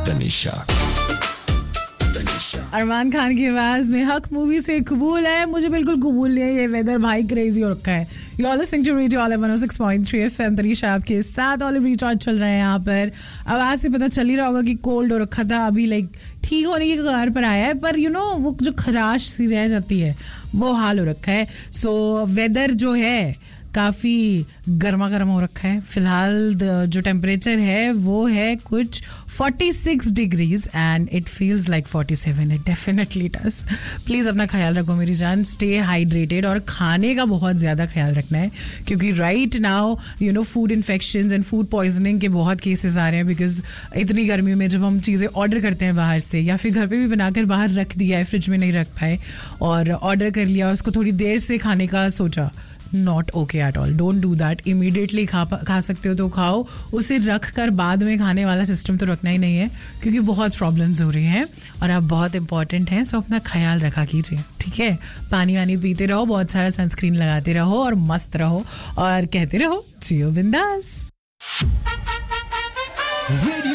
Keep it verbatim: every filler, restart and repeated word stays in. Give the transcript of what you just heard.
तनिषा अरमान खान की आवाज में हक मूवी से कबूल है. मुझे बिल्कुल कबूल नहीं है. ये वेदर भाई क्रेजी हो रखा है. You are listening to radio olive one O six point three FM. Tanisha आपके साथ. ऑलिव रिचार्ज चल रहे हैं यहाँ पर. आवाज से पता चल ही रहा होगा कि कोल्ड हो रखा था. अभी लाइक ठीक होने की कगार पर आया है, पर यू नो वो जो खराश सी रह जाती है वो हाल हो रखा है. सो वेदर जो है काफ़ी गर्मा गर्म हो रखा है. फिलहाल जो टेम्परेचर है वो है कुछ छियालीस degrees and it feels like सैंतालीस. It definitely does. प्लीज़ अपना ख्याल रखो मेरी जान. स्टे हाइड्रेटेड और खाने का बहुत ज़्यादा ख्याल रखना है, क्योंकि right now you know food infections and food poisoning के बहुत केसेस आ रहे हैं. बिकॉज इतनी गर्मी में जब हम चीज़ें ऑर्डर करते हैं बाहर से, या फिर घर पे भी बनाकर बाहर रख दिया है, फ्रिज में नहीं रख पाए और ऑर्डर कर लिया, उसको थोड़ी देर से खाने का सोचा, not okay at all. Don't do that. Immediately खा खा सकते हो तो खाओ. उसे रख कर बाद में खाने वाला सिस्टम तो रखना ही नहीं है, क्योंकि बहुत प्रॉब्लम्स हो रही हैं और आप बहुत इंपॉर्टेंट हैं. सो अपना ख्याल रखा कीजिए, ठीक है. पानी वानी पीते रहो, बहुत सारा सनस्क्रीन लगाते रहो और मस्त रहो और कहते रहो जियो बिंदास.